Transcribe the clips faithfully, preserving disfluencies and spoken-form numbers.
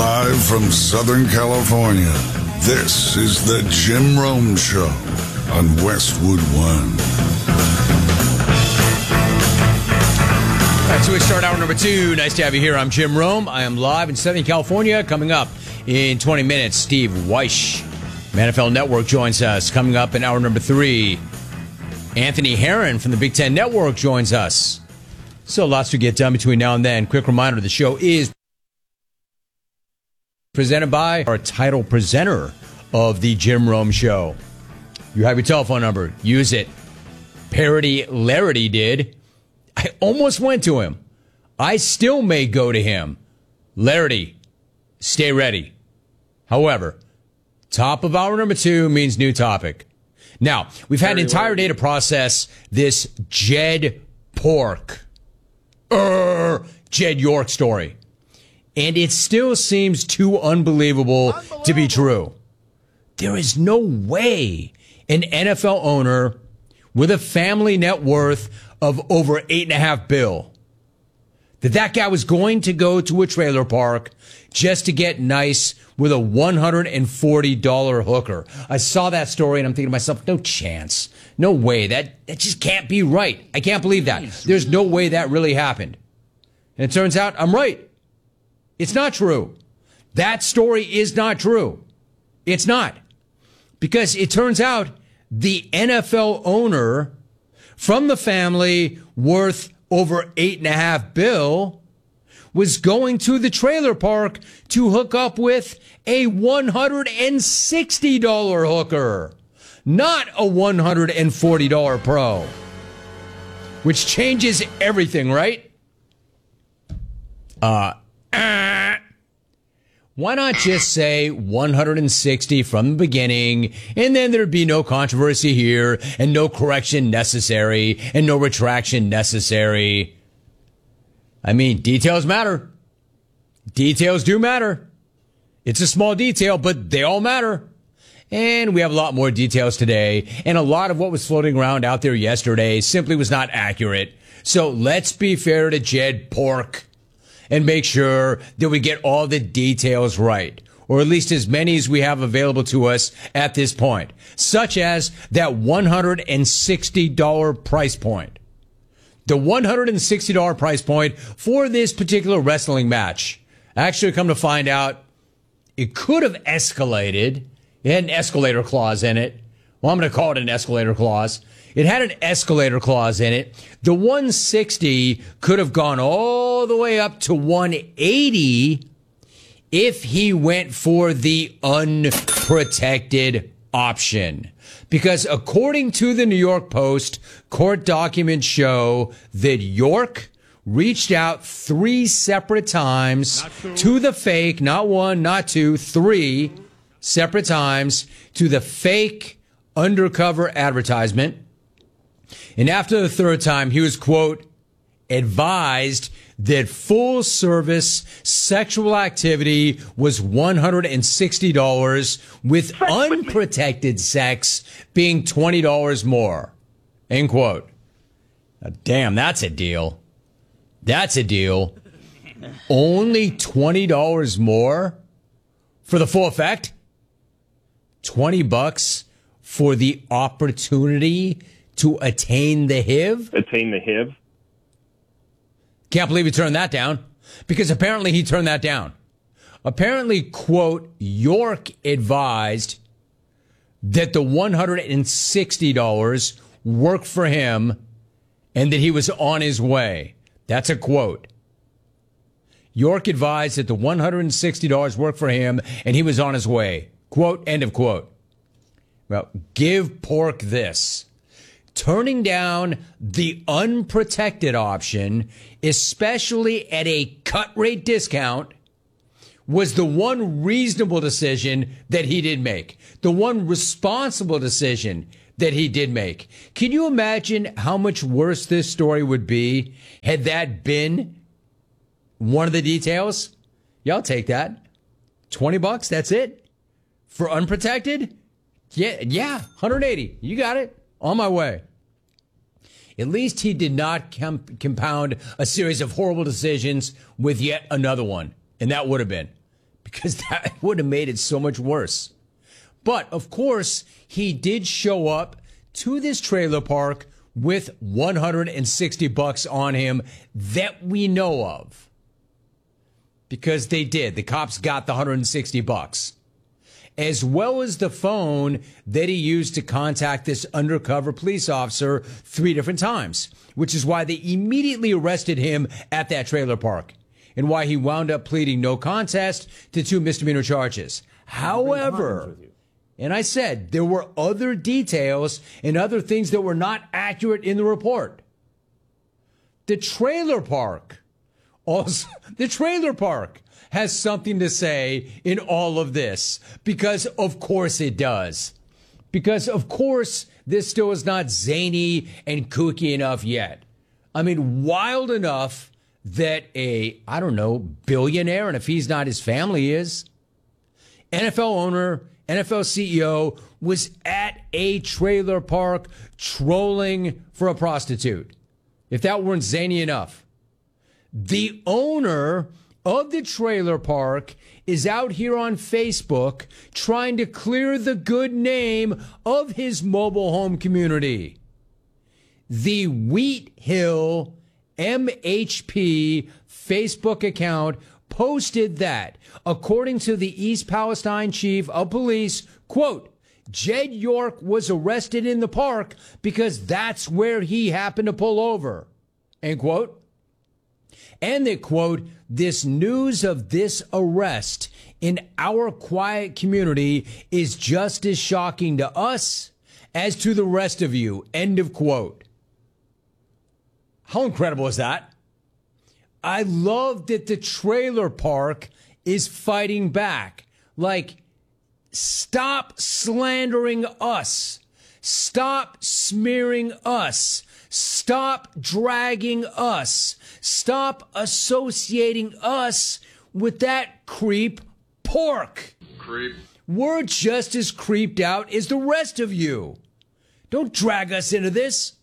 Live from Southern California, this is the Jim Rome Show on Westwood One. All right, so we start hour number two. Nice to have you here. I'm Jim Rome. I am live in Southern California. Coming up in twenty minutes, Steve Wyche, N F L Network, joins us. Coming up in hour number three, Anthony Herron from the Big Ten Network joins us. So lots to get done between now and then. Quick reminder, the show is presented by our title presenter of the Jim Rome Show. You have your telephone number. Use it. Parody Larity did. I almost went to him. I still may go to him. Larity, stay ready. However, top of hour number two means new topic. Now, we've had an entire day to process this Jed Pork, er, Jed York story. And it still seems too unbelievable, unbelievable to be true. There is no way an N F L owner with a family net worth of over eight and a half bill, that that guy was going to go to a trailer park just to get nice with a one hundred forty dollars hooker. I saw that story and I'm thinking to myself, no chance. No way. That, that just can't be right. I can't believe that. There's no way that really happened. And it turns out I'm right. It's not true. That story is not true. It's not. Because it turns out the N F L owner from the family worth over eight and a half bill was going to the trailer park to hook up with a one hundred sixty dollars hooker, not a one hundred forty dollars pro, which changes everything, right? Uh, uh, why not just say one hundred sixty from the beginning, and then there'd be no controversy here, and no correction necessary, and no retraction necessary? I mean, details matter. Details do matter. It's a small detail, but they all matter. And we have a lot more details today, and a lot of what was floating around out there yesterday simply was not accurate. So let's be fair to Jed Pork and make sure that we get all the details right, or at least as many as we have available to us at this point, such as that one hundred sixty dollars price point. The one hundred sixty dollars price point for this particular wrestling match. Actually, come to find out, it could have escalated. It had an escalator clause in it. Well, I'm going to call it an escalator clause. It had an escalator clause in it. The one hundred sixty could have gone all the way up to one hundred eighty if he went for the unprotected option. Because according to the New York Post, court documents show that York reached out three separate times to the fake, not one, not two, three separate times to the fake undercover advertisement. And after the third time, he was, quote, advised that full service sexual activity was one hundred sixty dollars, with unprotected sex being twenty dollars more, end quote. Now, damn, that's a deal. That's a deal. Only twenty dollars more for the full effect? twenty bucks for the opportunity to attain the H I V? Attain the H I V? Can't believe he turned that down, because apparently he turned that down. Apparently, quote, York advised that the one hundred sixty dollars worked for him and that he was on his way. That's a quote. York advised that the one hundred sixty dollars worked for him and he was on his way. Quote, end of quote. Well, give Pork this. Turning down the unprotected option, especially at a cut rate discount, was the one reasonable decision that he did make. The one responsible decision that he did make. Can you imagine how much worse this story would be had that been one of the details? Yeah, I'll take that. twenty bucks, that's it? For unprotected? Yeah, yeah, one hundred eighty. You got it. On my way. At least he did not comp- compound a series of horrible decisions with yet another one. And that would have been. because that would have made it so much worse. But, of course, he did show up to this trailer park with one hundred sixty bucks on him that we know of. Because they did. The cops got the one hundred sixty bucks. As well as the phone that he used to contact this undercover police officer three different times, which is why they immediately arrested him at that trailer park and why he wound up pleading no contest to two misdemeanor charges. However, and I said there were other details and other things that were not accurate in the report. The trailer park, also, the trailer park has something to say in all of this, because of course it does. Because of course this still is not zany and kooky enough yet. I mean, wild enough that a, I don't know, billionaire, and if he's not, his family is, N F L owner, N F L C E O, was at a trailer park trolling for a prostitute. If that weren't zany enough. The owner of the trailer park is out here on Facebook trying to clear the good name of his mobile home community. The Wheat Hill M H P Facebook account posted that, according to the East Palestine chief of police, quote, Jed York was arrested in the park because that's where he happened to pull over, end quote. And they quote, this news of this arrest in our quiet community is just as shocking to us as to the rest of you, end of quote. How incredible is that? I love that the trailer park is fighting back. Like, stop slandering us. Stop smearing us. Stop dragging us. Stop associating us with that creep pork. Creep. We're just as creeped out as the rest of you. Don't drag us into this.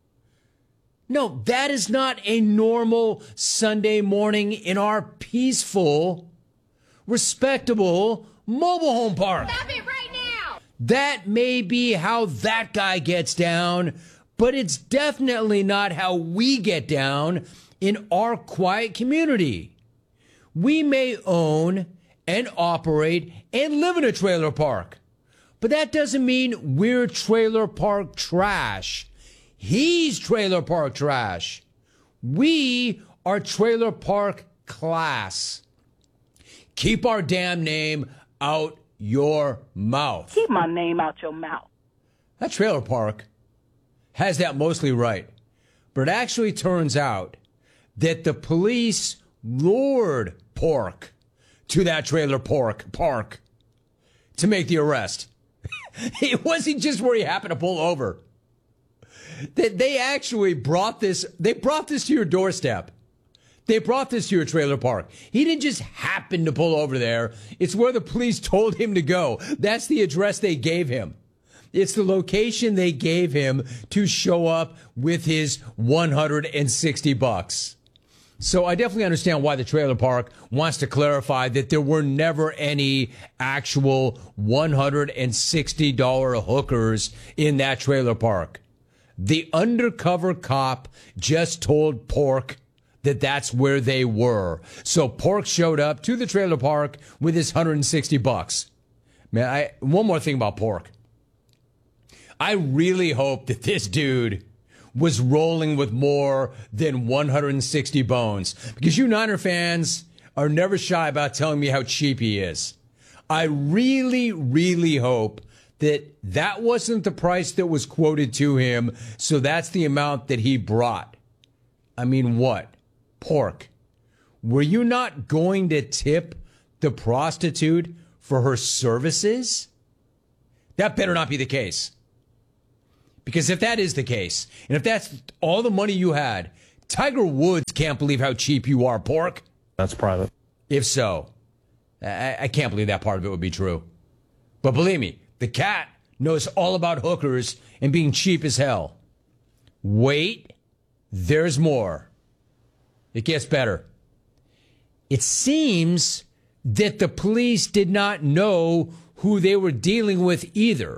No, that is not a normal Sunday morning in our peaceful, respectable mobile home park. Stop it right now! That may be how that guy gets down, but it's definitely not how we get down in our quiet community. We may own and operate and live in a trailer park, but that doesn't mean we're trailer park trash. He's trailer park trash. We are trailer park class. Keep our damn name out your mouth. Keep my name out your mouth. That trailer park has that mostly right. But it actually turns out that the police lured Pork to that trailer park park to make the arrest. It wasn't just where he happened to pull over. That they actually brought this, they brought this to your doorstep. They brought this to your trailer park. He didn't just happen to pull over there. It's where the police told him to go. That's the address they gave him. It's the location they gave him to show up with his one hundred sixty bucks. So I definitely understand why the trailer park wants to clarify that there were never any actual one hundred sixty dollars hookers in that trailer park. The undercover cop just told Pork that that's where they were. So Pork showed up to the trailer park with his one hundred sixty bucks. Man, I, one more thing about Pork. I really hope that this dude was rolling with more than one hundred sixty bones, because you Niner fans are never shy about telling me how cheap he is. I really, really hope that that wasn't the price that was quoted to him, so that's the amount that he brought. I mean, what? Pork, were you not going to tip the prostitute for her services? That better not be the case. Because if that is the case, and if that's all the money you had, Tiger Woods can't believe how cheap you are, Pork. That's private. If so, I, I can't believe that part of it would be true. But believe me, the cat knows all about hookers and being cheap as hell. Wait, there's more. It gets better. It seems that the police did not know who they were dealing with either.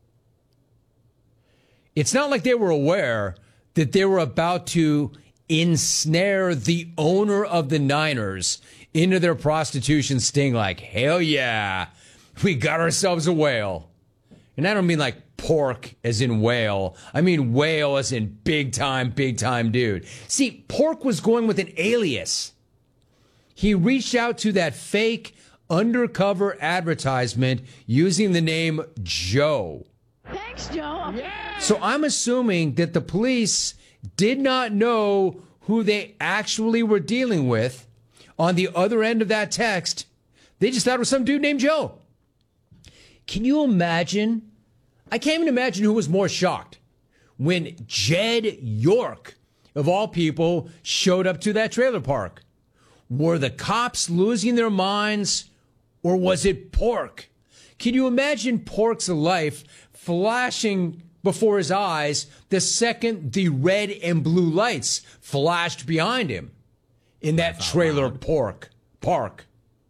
It's not like they were aware that they were about to ensnare the owner of the Niners into their prostitution sting like, hell yeah, we got ourselves a whale. And I don't mean like pork as in whale. I mean whale as in big time, big time dude. See, Pork was going with an alias. He reached out to that fake undercover advertisement using the name Joe. Thanks, Joe. Yeah. So I'm assuming that the police did not know who they actually were dealing with on the other end of that text. They just thought it was some dude named Joe. Can you imagine? I can't even imagine who was more shocked when Jed York, of all people, showed up to that trailer park. Were the cops losing their minds, or was it Pork? Can you imagine Pork's life flashing before his eyes the second the red and blue lights flashed behind him in that trailer pork park?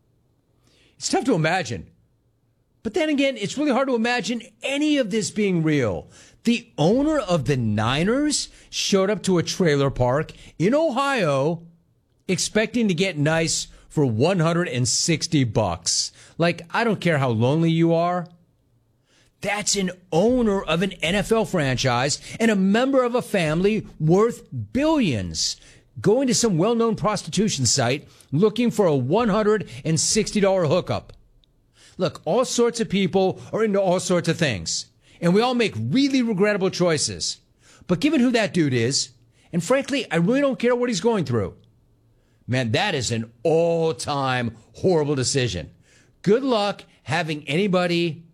It's tough to imagine. But then again, it's really hard to imagine any of this being real. The owner of the Niners showed up to a trailer park in Ohio expecting to get nice for one hundred sixty bucks. Like, I don't care how lonely you are. That's an owner of an N F L franchise and a member of a family worth billions going to some well-known prostitution site looking for a one hundred sixty dollars hookup. Look, all sorts of people are into all sorts of things, and we all make really regrettable choices. But given who that dude is, and frankly, I really don't care what he's going through, man, that is an all-time horrible decision. Good luck having anybody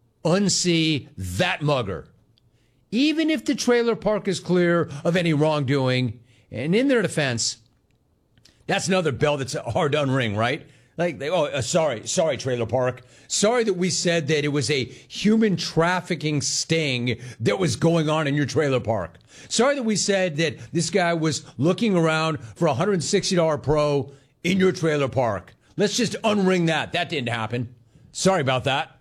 unsee that mugger. Even if the trailer park is clear of any wrongdoing, and in their defense, that's another bell that's hard to unring, right? Like, they, oh, uh, sorry, sorry, trailer park. Sorry that we said that it was a human trafficking sting that was going on in your trailer park. Sorry that we said that this guy was looking around for a one hundred sixty dollars pro in your trailer park. Let's just unring that. That didn't happen. Sorry about that.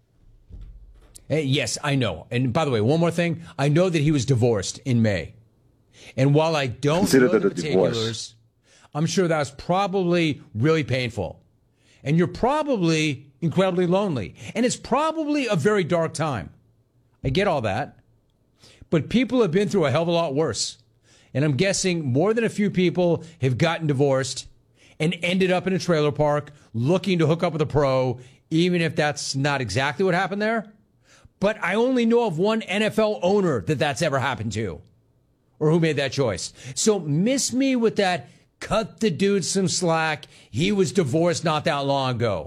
Hey, yes, I know. And by the way, one more thing. I know that he was divorced in May. And while I don't Consider know the that a divorce. particulars, I'm sure that was probably really painful. And you're probably incredibly lonely. And it's probably a very dark time. I get all that. But people have been through a hell of a lot worse. And I'm guessing more than a few people have gotten divorced and ended up in a trailer park looking to hook up with a pro, even if that's not exactly what happened there. But I only know of one N F L owner that that's ever happened to, or who made that choice. So miss me with that. Cut the dude some slack. He was divorced not that long ago.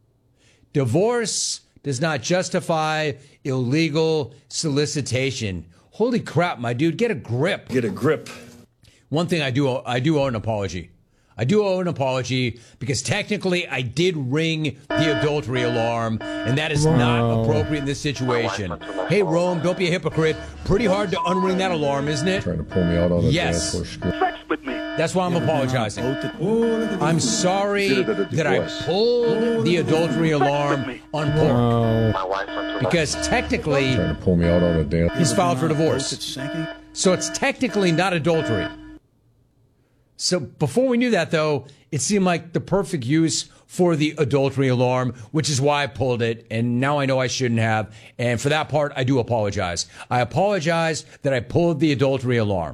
Divorce does not justify illegal solicitation. Holy crap, my dude, get a grip. Get a grip. One thing I do, I do owe an apology. I do owe an apology because technically I did ring the adultery alarm, and that is not appropriate in this situation. Hey, Rome, don't be a hypocrite. Pretty hard to unring that alarm, isn't it? Trying to pull me out on the Yes. dance floor. Sex with me. That's why I'm apologizing. I'm sorry that I pulled the adultery alarm on Pork because technically Trying to pull me out on the dance. he's filed for divorce. So it's technically not adultery. So before we knew that, though, it seemed like the perfect use for the adultery alarm, which is why I pulled it. And now I know I shouldn't have. And for that part, I do apologize. I apologize that I pulled the adultery alarm.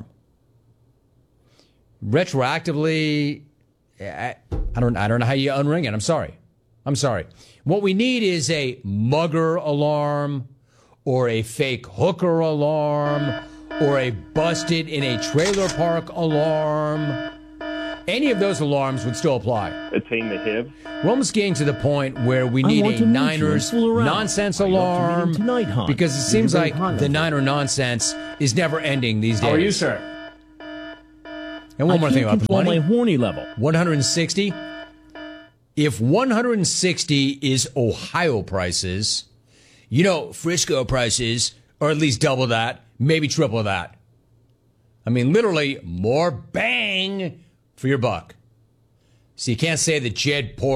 Retroactively, I, I don't, I don't know how you unring it. I'm sorry. I'm sorry. What we need is a mugger alarm or a fake hooker alarm or a busted in a trailer park alarm. Any of those alarms would still apply. Attain the H I V. We're almost getting to the point where we need a Niners nonsense alarm because it seems like the Niner nonsense is never ending these days. How are you, sir? And one I more thing can't about the control money. my horny level. one hundred sixty. If one hundred sixty is Ohio prices, you know, Frisco prices are at least double that, maybe triple that. I mean, literally more bang for your buck. So you can't say that Jed Pork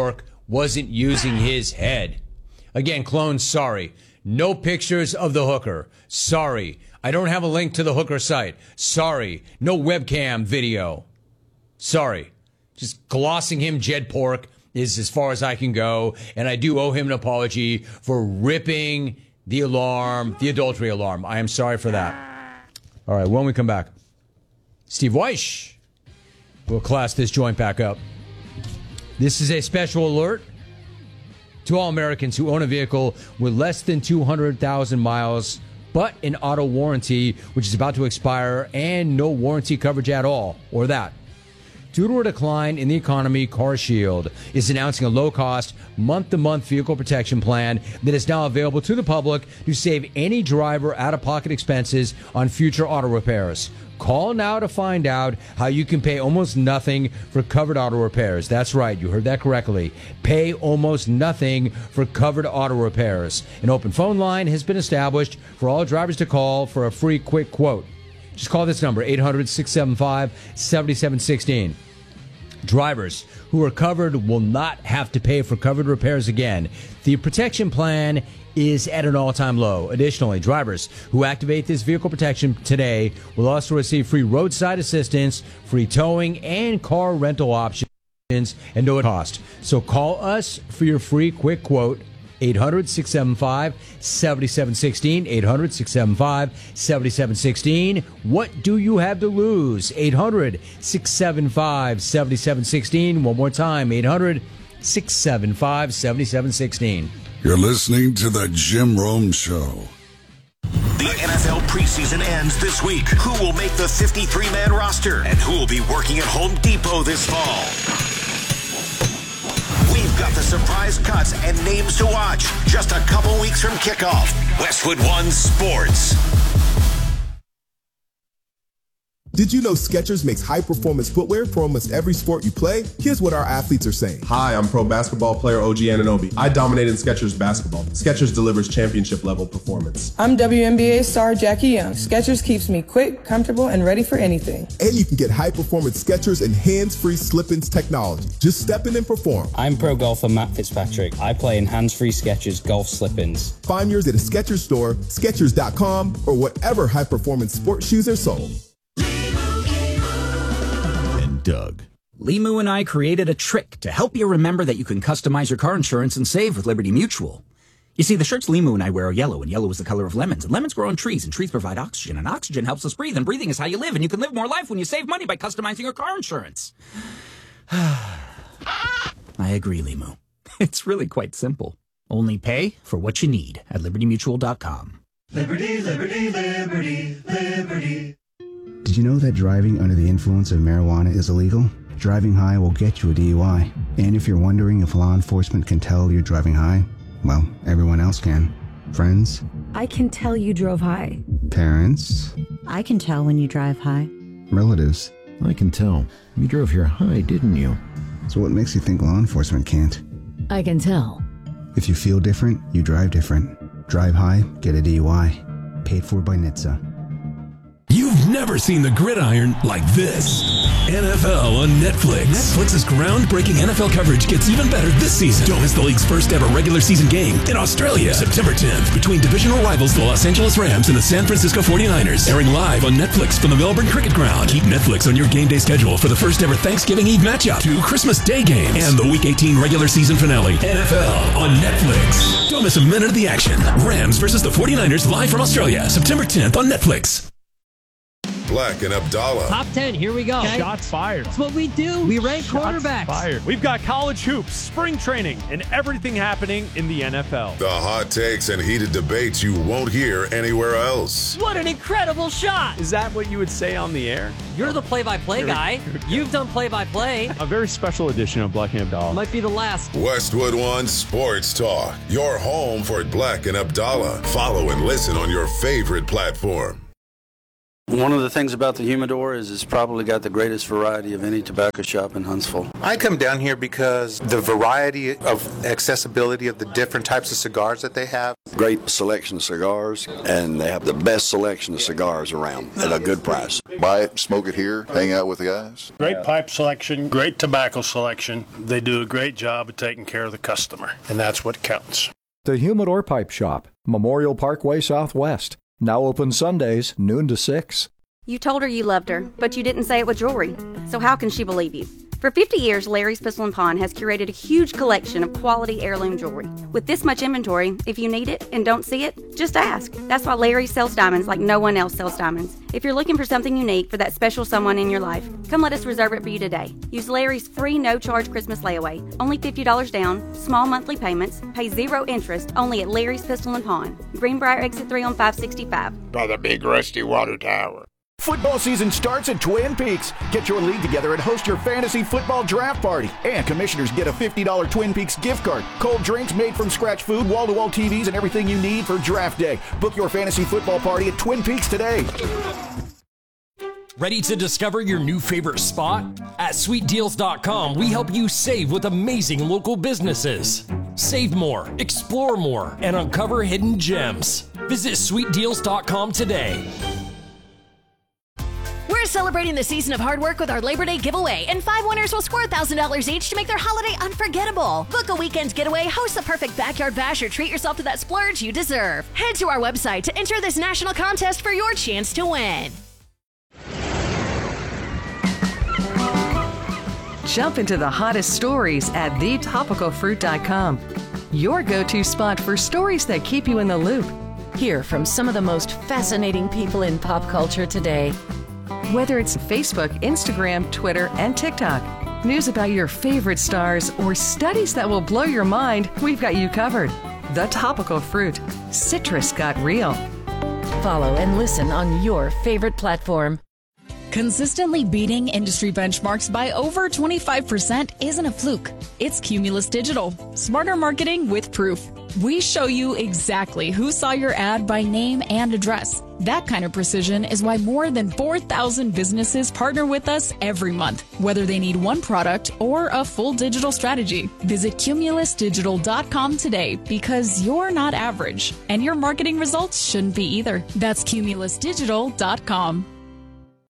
wasn't using his head. Again, clone, sorry. No pictures of the hooker. Sorry. I don't have a link to the hooker site. Sorry. No webcam video. Sorry. Just glossing him Jed Pork is as far as I can go. And I do owe him an apology for ripping the alarm, the adultery alarm. I am sorry for that. All right, when we come back, Steve Weish will class this joint back up. This is a special alert to all Americans who own a vehicle with less than two hundred thousand miles, but an auto warranty, which is about to expire, and no warranty coverage at all, or that. Due to a decline in the economy, CarShield is announcing a low-cost, month-to-month vehicle protection plan that is now available to the public to save any driver out-of-pocket expenses on future auto repairs. Call now to find out how you can pay almost nothing for covered auto repairs. That's right, you heard that correctly. Pay almost nothing for covered auto repairs. An open phone line has been established for all drivers to call for a free quick quote. Just call this number, eight hundred, six seven five, seven seven one six. Drivers who are covered will not have to pay for covered repairs again. The protection plan is at an all-time low. Additionally, drivers who activate this vehicle protection today will also receive free roadside assistance, free towing, and car rental options and no cost. So call us for your free quick quote. eight hundred, six seven five, seven seven one six. eight hundred, six seven five, seven seven one six. What do you have to lose? eight hundred, six seven five, seven seven one six. One more time, eight hundred, six seven five, seven seven one six. You're listening to The Jim Rome Show. The N F L preseason ends this week. Who will make the fifty-three man roster? And who will be working at Home Depot this fall? We've got the surprise cuts and names to watch. Just a couple weeks from kickoff. Westwood One Sports. Did you know Skechers makes high-performance footwear for almost every sport you play? Here's what our athletes are saying. Hi, I'm pro basketball player O G Anunoby. I dominate in Skechers basketball. Skechers delivers championship-level performance. I'm W N B A star Jackie Young. Skechers keeps me quick, comfortable, and ready for anything. And you can get high-performance Skechers and hands-free slip-ins technology. Just step in and perform. I'm pro golfer Matt Fitzpatrick. I play in hands-free Skechers golf slip-ins. Find yours at a Skechers store, Skechers dot com, or whatever high-performance sports shoes are sold. Doug. Limu and I created a trick to help you remember that you can customize your car insurance and save with Liberty Mutual. You see, the shirts Limu and I wear are yellow, and yellow is the color of lemons, and lemons grow on trees, and trees provide oxygen, and oxygen helps us breathe, and breathing is how you live, and you can live more life when you save money by customizing your car insurance. I agree, Limu. It's really quite simple. Only pay for what you need at liberty mutual dot com. Liberty, liberty, liberty, liberty. Did you know that driving under the influence of marijuana is illegal? Driving high will get you a D U I. And if you're wondering if law enforcement can tell you're driving high, well, everyone else can. Friends? I can tell you drove high. Parents? I can tell when you drive high. Relatives? I can tell. You drove here high, didn't you? So what makes you think law enforcement can't? I can tell. If you feel different, you drive different. Drive high, get a D U I. Paid for by N H T S A. You've never seen the gridiron like this. N F L on Netflix. Netflix's groundbreaking N F L coverage gets even better this season. Don't miss the league's first ever regular season game in Australia, September tenth, between divisional rivals the Los Angeles Rams and the San Francisco forty-niners. Airing live on Netflix from the Melbourne Cricket Ground. Keep Netflix on your game day schedule for the first ever Thanksgiving Eve matchup, two Christmas Day games, and the Week eighteen regular season finale. N F L on Netflix. Don't miss a minute of the action. Rams versus the forty-niners live from Australia, September tenth on Netflix. Black and Abdallah. Top ten, here we go. Okay. Shots fired. That's what we do. We rank Shots quarterbacks. Fired. We've got college hoops, spring training, and everything happening in the N F L. The hot takes and heated debates you won't hear anywhere else. What an incredible shot. Is that what you would say on the air? You're the play-by-play guy. You've done play-by-play. A very special edition of Black and Abdallah. Might be the last. Westwood One Sports Talk. Your home for Black and Abdallah. Follow and listen on your favorite platform. One of the things about the Humidor is it's probably got the greatest variety of any tobacco shop in Huntsville. I come down here because the variety of accessibility of the different types of cigars that they have. Great selection of cigars, and they have the best selection of cigars around at a good price. Buy it, smoke it here, hang out with the guys. Great pipe selection, great tobacco selection. They do a great job of taking care of the customer, and that's what counts. The Humidor Pipe Shop, Memorial Parkway Southwest. Now open Sundays, noon to six. You told her you loved her, but you didn't say it with jewelry. So how can she believe you? For fifty years, Larry's Pistol and Pawn has curated a huge collection of quality heirloom jewelry. With this much inventory, if you need it and don't see it, just ask. That's why Larry sells diamonds like no one else sells diamonds. If you're looking for something unique for that special someone in your life, come let us reserve it for you today. Use Larry's free no-charge Christmas layaway. Only fifty dollars down, small monthly payments, pay zero interest, only at Larry's Pistol and Pawn. Greenbrier Exit three on five sixty-five. By the big rusty water tower. Football season starts at Twin Peaks. Get your league together and host your fantasy football draft party. And commissioners get a fifty dollars Twin Peaks gift card. Cold drinks, made from scratch food, wall-to-wall T Vs, and everything you need for draft day. Book your fantasy football party at Twin Peaks today. Ready to discover your new favorite spot? At sweet deals dot com, we help you save with amazing local businesses. Save more, explore more, and uncover hidden gems. Visit sweet deals dot com today. We're celebrating the season of hard work with our Labor Day giveaway, and five winners will score one thousand dollars each to make their holiday unforgettable. Book a weekend getaway, host the perfect backyard bash, or treat yourself to that splurge you deserve. Head to our website to enter this national contest for your chance to win. Jump into the hottest stories at the topical fruit dot com. Your go-to spot for stories that keep you in the loop. Hear from some of the most fascinating people in pop culture today. Whether it's Facebook, Instagram, Twitter, and TikTok, news about your favorite stars, or studies that will blow your mind, we've got you covered. The Topical Fruit. Citrus got real. Follow and listen on your favorite platform. Consistently beating industry benchmarks by over twenty-five percent isn't a fluke. It's Cumulus Digital. Smarter marketing with proof. We show you exactly who saw your ad by name and address. That kind of precision is why more than four thousand businesses partner with us every month, whether they need one product or a full digital strategy. Visit cumulus digital dot com today, because you're not average, and your marketing results shouldn't be either. That's cumulus digital dot com.